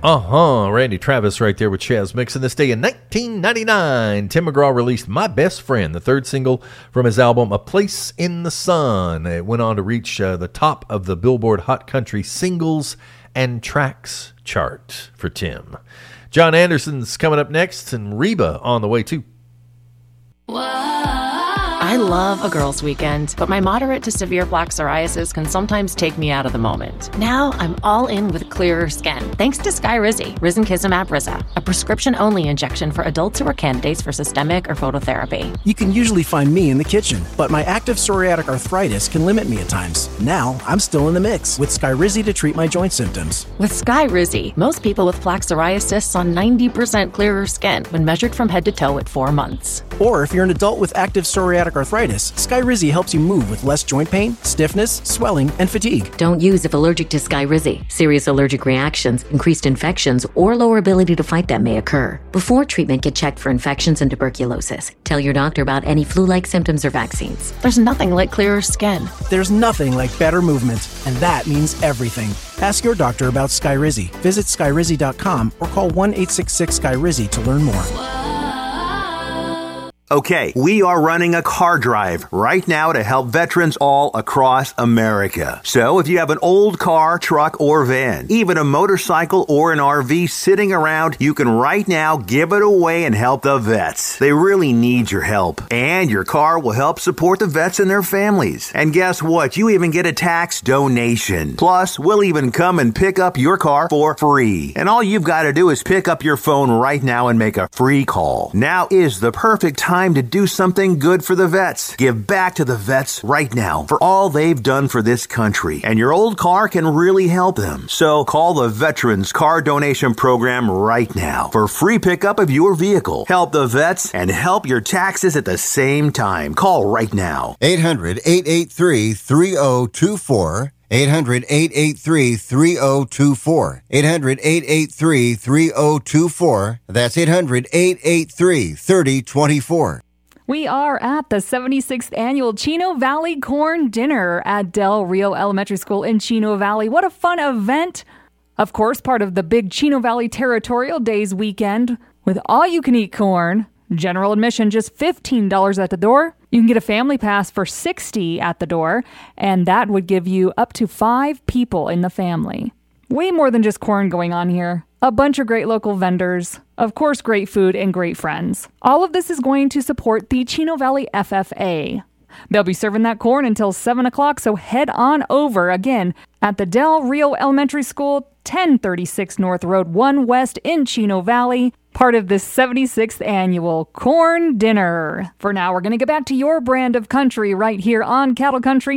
Randy Travis right there with Chaz mixing this day in 1999. Tim McGraw released My Best Friend, the third single from his album A Place in the Sun. It went on to reach the top of the Billboard Hot Country Singles and Tracks chart for Tim. John Anderson's coming up next, and Reba on the way too. I love a girls' weekend, but my moderate to severe plaque psoriasis can sometimes take me out of the moment. Now I'm all in with clearer skin, thanks to Skyrizi, risankizumab Riza, a prescription-only injection for adults who are candidates for systemic or phototherapy. You can usually find me in the kitchen, but my active psoriatic arthritis can limit me at times. Now I'm still in the mix with Skyrizi to treat my joint symptoms. With Skyrizi, most people with plaque psoriasis saw 90% clearer skin when measured from head to toe at 4 months. Or if you're an adult with active psoriatic arthritis, Skyrizi helps you move with less joint pain, stiffness, swelling, and fatigue. Don't use if allergic to Skyrizi. Serious allergic reactions, increased infections, or lower ability to fight them may occur. Before treatment, get checked for infections and tuberculosis. Tell your doctor about any flu-like symptoms or vaccines. There's nothing like clearer skin. There's nothing like better movement, and that means everything. Ask your doctor about Skyrizi. Visit Skyrizi.com or call 1-866-SKYRIZI to learn more. Okay, we are running a car drive right now to help veterans all across America. So if you have an old car, truck, or van, even a motorcycle or an RV sitting around, you can right now give it away and help the vets. They really need your help. And your car will help support the vets and their families. And guess what? You even get a tax donation. Plus, we'll even come and pick up your car for free. And all you've got to do is pick up your phone right now and make a free call. Now is the perfect time to do something good for the vets. Give back to the vets right now for all they've done for this country. And your old car can really help them. So call the Veterans Car Donation Program right now for free pickup of your vehicle. Help the vets and help your taxes at the same time. Call right now. 800-883-3024. 800-883-3024. 800-883-3024. That's 800-883-3024. We are at the 76th Annual Chino Valley Corn Dinner at Del Rio Elementary School in Chino Valley. What a fun event! Of course, part of the big Chino Valley Territorial Days weekend with all-you-can-eat corn. General admission just $15 at the door. You can get a family pass for $60 at the door, and that would give you up to 5 people in the family. Way more than just corn going on here. A bunch of great local vendors, of course great food and great friends. All of this is going to support the Chino Valley FFA. They'll be serving that corn until 7 o'clock, so head on over again at the Del Rio Elementary School, 1036 North Road 1 West in Chino Valley. Part of this 76th Annual Corn Dinner. For now, we're going to get back to your brand of country right here on Cattle Country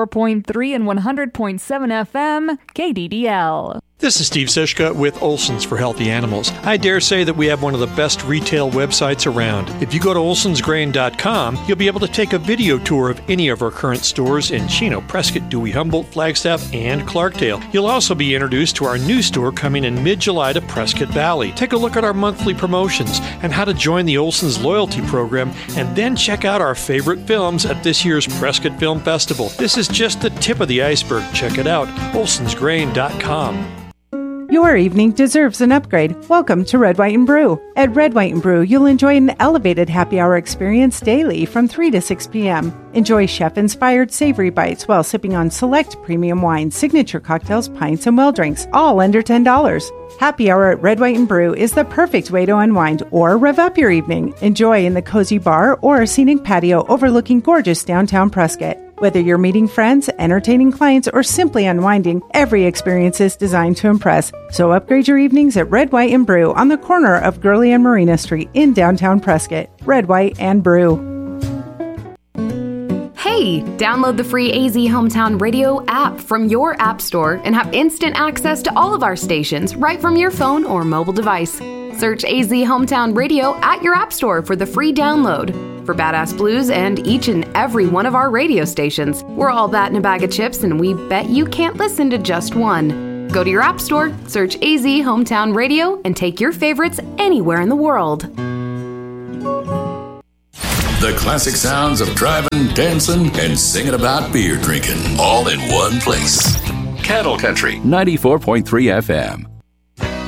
94.3 and 100.7 FM, KDDL. This is Steve Sishka with Olson's for Healthy Animals. I dare say that we have one of the best retail websites around. If you go to olsonsgrain.com, you'll be able to take a video tour of any of our current stores in Chino, Prescott, Dewey, Humboldt, Flagstaff, and Clarkdale. You'll also be introduced to our new store coming in mid-July to Prescott Valley. Take a look at our monthly promotions and how to join the Olson's loyalty program, and then check out our favorite films at this year's Prescott Film Festival. This is just the tip of the iceberg. Check it out, olsonsgrain.com. Your evening deserves an upgrade. Welcome to Red, White, and Brew. At Red, White, and Brew, you'll enjoy an elevated happy hour experience daily from 3 to 6 p.m. Enjoy chef-inspired savory bites while sipping on select premium wines, signature cocktails, pints, and well drinks, all under $10. Happy hour at Red, White, and Brew is the perfect way to unwind or rev up your evening. Enjoy in the cozy bar or scenic patio overlooking gorgeous downtown Prescott. Whether you're meeting friends, entertaining clients, or simply unwinding, every experience is designed to impress. So upgrade your evenings at Red, White, and Brew on the corner of Gurley and Marina Street in downtown Prescott. Red, White, and Brew. Hey, download the free AZ Hometown Radio app from your app store and have instant access to all of our stations right from your phone or mobile device. Search AZ Hometown Radio at your app store for the free download. For Badass Blues and each and every one of our radio stations, we're all that in a bag of chips, and we bet you can't listen to just one. Go to your app store, search AZ Hometown Radio, and take your favorites anywhere in the world. The classic sounds of driving, dancing, and singing about beer drinking, all in one place. Cattle Country 94.3 FM.